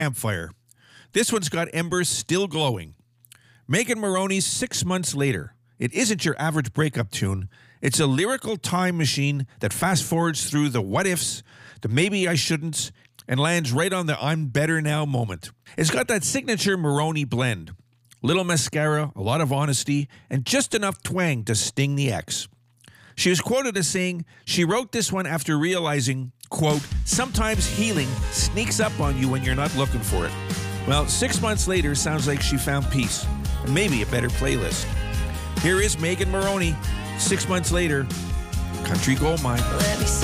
Campfire. This one's got embers still glowing. Megan Moroney's 6 months later. It isn't your average breakup tune. It's a lyrical time machine that fast forwards through the what ifs, the maybe I shouldn'ts, and lands right on the I'm better now moment. It's got that signature Moroney blend. Little mascara, a lot of honesty, and just enough twang to sting the ex. She was quoted as saying she wrote this one after realizing, quote, sometimes healing sneaks up on you when you're not looking for it. Well, 6 months later sounds like she found peace, and maybe a better playlist. Here is Megan Moroney, 6 months later, Country Gold Mine.